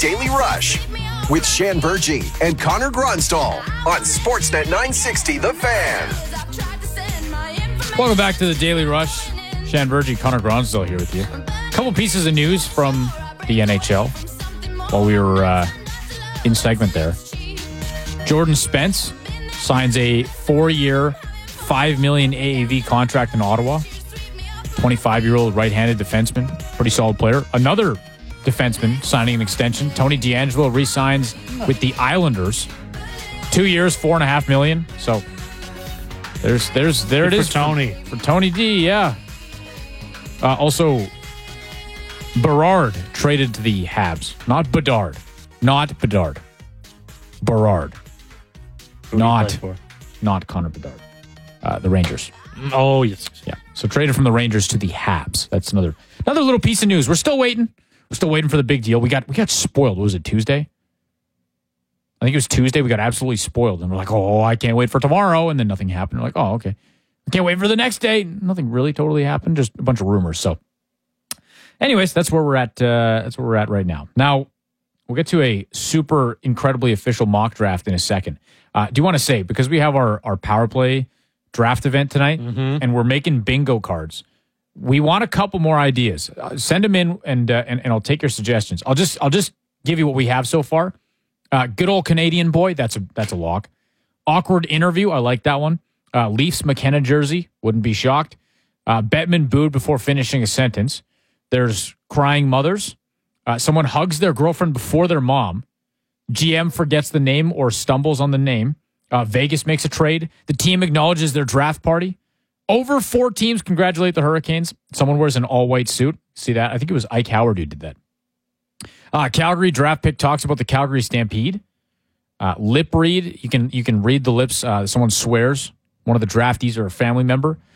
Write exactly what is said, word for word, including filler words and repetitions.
Daily Rush with Shan Bergy and Connor Gronsdal on Sportsnet nine sixty The Fan. Welcome back to the Daily Rush. Shan Bergy, Connor Gronsdal here with you. A couple pieces of news from the N H L while we were uh, in segment there. Jordan Spence signs a four-year, five million dollars A A V contract in Ottawa. twenty-five-year-old right-handed defenseman. Pretty solid player. Another defenseman signing an extension. Tony DeAngelo re-signs with the Islanders. Two years, four and a half million. So there's there's there Good it for is Tony. For, for Tony D, yeah. Uh, also, Berard traded to the Habs. Not Bedard. Not Bedard. Berard. Who Not, do you play not Connor Bedard. Uh, the Rangers. for? Oh, yes. Yeah. So traded from the Rangers to the Habs. That's another another little piece of news. We're still waiting. We're still waiting for the big deal. We got we got spoiled. What was it, Tuesday? I think it was Tuesday. We got absolutely spoiled. And we're like, oh, I can't wait for tomorrow. And then nothing happened. We're like, oh, okay. I can't wait for the next day. Nothing really totally happened. Just a bunch of rumors. So anyways, that's where we're at. Uh, that's where we're at right now. Now, we'll get to a super incredibly official mock draft in a second. Uh, do you want to say, because we have our, our power play draft event tonight, Mm-hmm. and we're making bingo cards, we want a couple more ideas. Uh, send them in, and, uh, and and I'll take your suggestions. I'll just I'll just give you what we have so far. Uh, good old Canadian boy, that's a that's a lock. Awkward interview, I like that one. Uh, Leafs McKenna jersey, wouldn't be shocked. Uh, Bettman booed before finishing a sentence. There's crying mothers. Uh, someone hugs their girlfriend before their mom. G M forgets the name or stumbles on the name. Uh, Vegas makes a trade. The team acknowledges their draft party. Over four teams congratulate the Hurricanes. Someone wears an all-white suit. See that? I think it was Ike Howard who did that. Uh, Calgary draft pick talks about the Calgary Stampede. Uh, lip read. You can you can read the lips. Uh, someone swears. One of the draftees or a family member.